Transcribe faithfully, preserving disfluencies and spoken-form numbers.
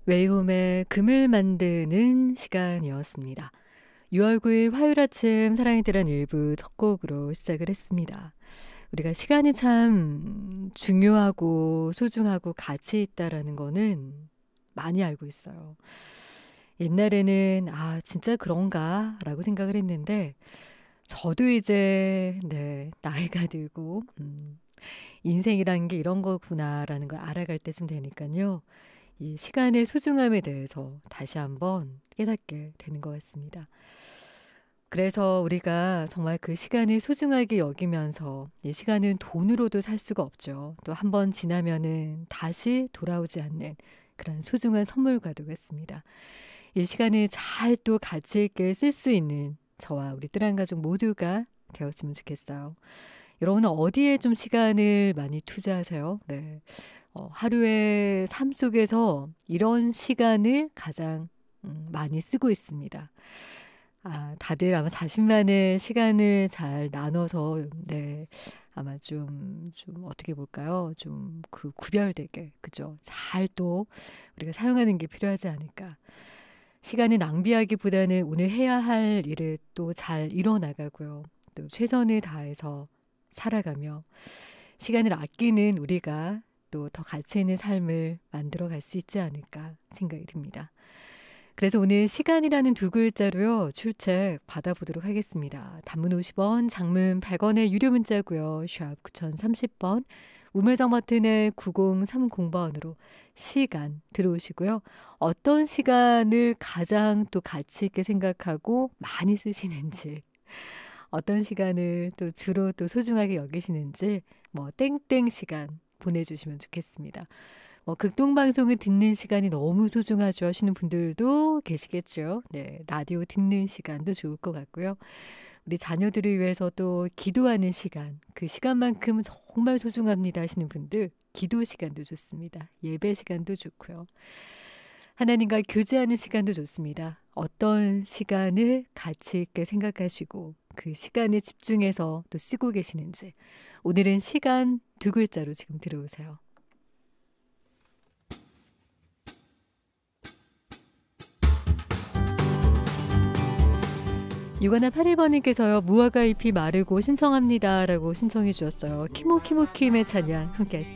웨이홈의 금을 만드는 시간이었습니다. 유월 구일 화요일 아침 사랑이 들한 일부 첫 곡으로 시작을 했습니다. 우리가 시간이 참 중요하고 소중하고 가치 있다라는 거는 많이 알고 있어요. 옛날에는 아 진짜 그런가 라고 생각을 했는데 저도 이제 네 나이가 들고 음, 인생이라는 게 이런 거구나라는 걸 알아갈 때쯤 되니까요. 이 시간의 소중함에 대해서 다시 한번 깨닫게 되는 것 같습니다. 그래서 우리가 정말 그 시간을 소중하게 여기면서 이 시간은 돈으로도 살 수가 없죠. 또 한 번 지나면은 다시 돌아오지 않는 그런 소중한 선물과도 같습니다. 이 시간을 잘 또 가치 있게 쓸 수 있는 저와 우리 뜰한 가족 모두가 되었으면 좋겠어요. 여러분은 어디에 좀 시간을 많이 투자하세요? 네. 어, 하루의 삶 속에서 이런 시간을 가장 음, 많이 쓰고 있습니다. 아, 다들 아마 자신만의 시간을 잘 나눠서 네, 아마 좀, 좀 어떻게 볼까요? 좀 그 구별되게 그죠? 잘 또 우리가 사용하는 게 필요하지 않을까. 시간을 낭비하기보다는 오늘 해야 할 일을 또 잘 이뤄나가고요. 또 최선을 다해서 살아가며 시간을 아끼는 우리가 또 더 가치 있는 삶을 만들어 갈 수 있지 않을까 생각이 듭니다. 그래서 오늘 시간이라는 두 글자로요. 출첵 받아보도록 하겠습니다. 단문 오십 원, 장문 백 원의 유료 문자고요. 샵 구공삼십 번, 우물정 버튼의 구공삼공 번으로 시간 들어오시고요. 어떤 시간을 가장 또 가치 있게 생각하고 많이 쓰시는지, 어떤 시간을 또 주로 또 소중하게 여기시는지 뭐 땡땡 시간 보내주시면 좋겠습니다. 뭐 극동방송을 듣는 시간이 너무 소중하죠 하시는 분들도 계시겠죠. 네, 라디오 듣는 시간도 좋을 것 같고요. 우리 자녀들을 위해서 또 기도하는 시간, 그 시간만큼 정말 소중합니다 하시는 분들 기도 시간도 좋습니다. 예배 시간도 좋고요. 하나님과 교제하는 시간도 좋습니다. 어떤 시간을 가치 있게 생각하시고 그 시간에 집중해서 또 쓰고 계시는지 오늘은 시간 두 글자로 지금 들어오세요. 육하나 팔일 번님께서요. 무화과 잎이 마르고 신청합니다 라고 신청해 주셨어요. 키모키모킴의 찬양 함께 하시죠.